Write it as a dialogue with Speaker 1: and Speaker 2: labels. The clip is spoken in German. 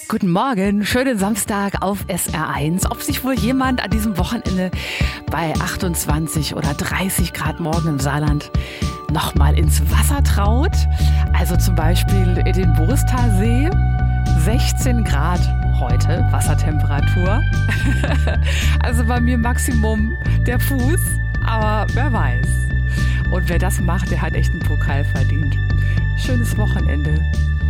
Speaker 1: Guten Morgen, schönen Samstag auf SR1. Ob sich wohl jemand an diesem Wochenende bei 28 oder 30 Grad morgen im Saarland nochmal ins Wasser traut? Also zum Beispiel in den Burstalsee, 16 Grad heute, Wassertemperatur. Also bei mir Maximum der Fuß, aber wer weiß. Und wer das macht, der hat echt einen Pokal verdient. Schönes Wochenende.